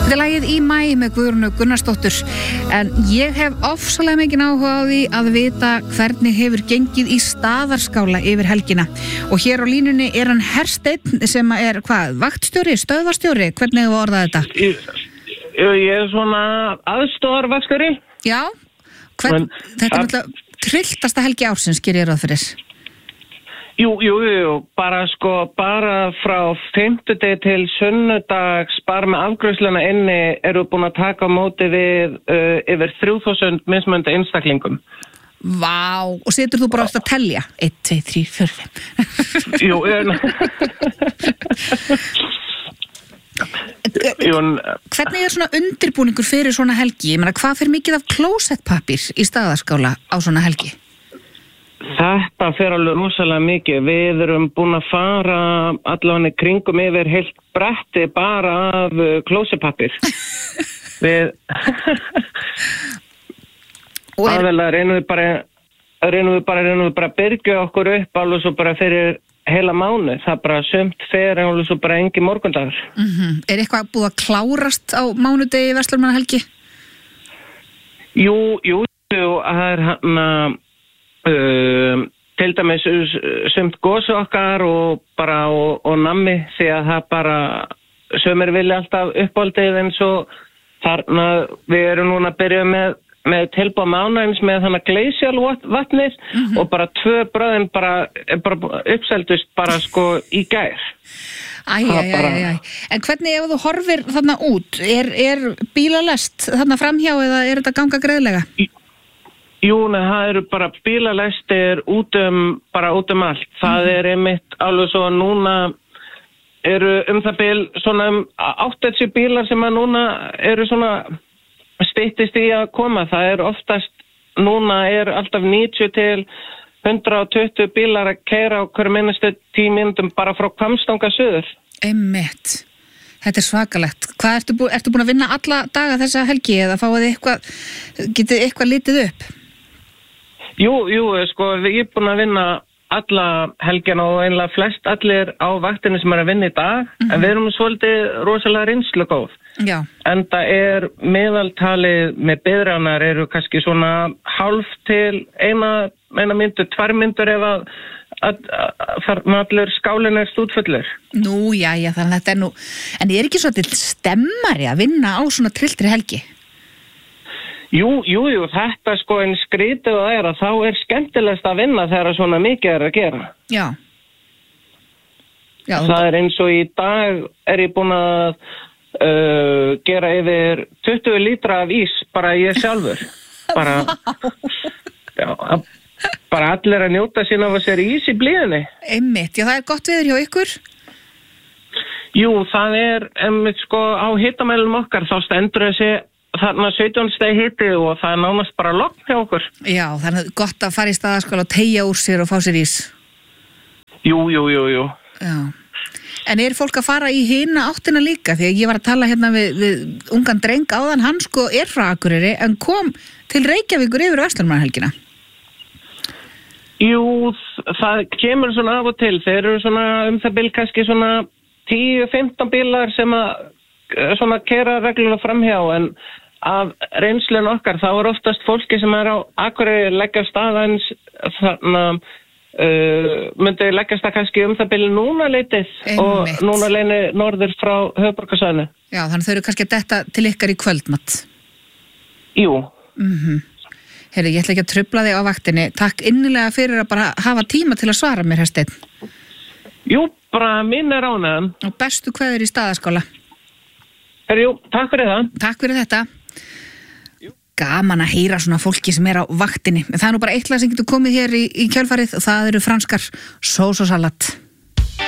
Þetta er lagið Í mæ með Guðrúnu Gunnarsdóttur, en ég hef ofsalega mikinn áhuga á því að vita hvernig hefur gengið í Staðarskála yfir helgina. Og hér á línunni er hann Hersteinn sem er, vaktstjóri, stöðvarstjóri, hvernig hefur orðað þetta? Ég er svona aðstoðarvaktstjóri. Já, þetta er náttúrulega trilltasta helgi ársins, gerir ég ráð fyrir. Jú, bara frá 50 til sunnudags, bara með afgreiðsluna inni, eru búin að taka á móti við yfir 3000 mismunandi einstaklingum. Vá, og situr þú bara að telja? 1, 2, 3, 4, 5. Jú, Hvernig er svona undirbúningur fyrir svona helgi? Ég meina, hvað fyrir mikið af klósettpappír í Staðarskála á svona helgi? Þetta fer alveg rosalega mikið. Við erum búin að fara allavega kringum yfir heilt bretti bara af klósettpappír. Við aðvelega reynum við bara að byrgja okkur upp alveg svo bara fyrir heila mánuð. Það bara sumt fer alveg svo bara engi morgundagur. Er eitthvað búið að klárast á mánudegi Verslunarmannahelgi? Jú, það er til dæmis sumt gósu okkar og nammi, því að það bara sumir vilja alltaf uppáldið, eins og þarna við erum núna að byrja með tilbúið mánaðins með þannig Glacial-vatnið og bara 2 bröðin bara uppseldust bara í gær. En hvernig ef þú horfir þarna út, er bílalest þarna framhjá eða er þetta ganga greiðlega? Jú, það eru bara bílalestir út um allt. Það er einmitt alveg svo núna eru það bil svona 80 bílar sem að núna eru svona styttist í að koma. Það er oftast, núna er alltaf 90 til 120 bílar að keyra á hverju minustu 10 mínútum bara frá Hvammstanga suður. Einmitt. Þetta er svakalegt. Hvað ertu búin að vinna alla daga þessa helgi eða getið eitthvað litið upp? Jú, ég er búin að vinna alla helgina og einlega flest allir á vaktinu sem er að vinna í dag, en við erum svolítið rosalega reynslugóð. Já. En það er meðaltalið með biðranar eru kannski svona hálf til eina myndu, 2 myndur ef að allur skálinn er stútfullur. Nú, þannig að þetta er nú, en er ekki svolítið stemmari að vinna á svona trilltri helgi? Jú, þetta en skrítið og að þá er skemmtilegst að vinna þegar svona mikið er að gera. Já. Það er eins og í dag er ég búin að gera yfir 20 lítra af ís, bara ég sjálfur. Bara allir að njóta sín af að sér ís í blíðinni. Einmitt, það er gott veður hjá ykkur? Jú, það er á hitamælum okkar, þá stendur þessi þarna 17 stigi hiti og það er nánast bara logn hjá okkur. Já, þannig gott að fara í Staðarskála og teygja úr sér og fá sér ís. Jú. Já. En er fólk að fara í hina áttina líka? Því að ég var að tala hérna við ungan dreng áðan, hann er frá Akureyri en kom til Reykjavíkur yfir Verslunarmannahelgina. Jú, það kemur svona af og til. Þeir eru svona það bil kannski svona 10-15 bílar sem að svona keyra reglulega framhjá, en af reynslun okkar þá er oftast fólki sem er á Akureyri leggja staðans myndi leggjast það kannski það bil núna leitið og núna leini norður frá höfuðborgarsvæðinu. Já, þannig þau eru kannski að detta til ykkar í kvöldmatt. Jú. Heyrðu, ég ætla ekki að trufla þig á vaktinni. Takk innilega fyrir að bara hafa tíma til að svara mér, Hersteinn. Jú, bara mín er ánægðan. Og bestu kveður í Staðarskála. Jú, takk fyrir það. Takk fyrir þetta. Gaman að heyra svona fólki sem er á vaktinni. Það er nú bara eitt lag sem getur komið hér í kjölfarið og það eru franskar sós og salat.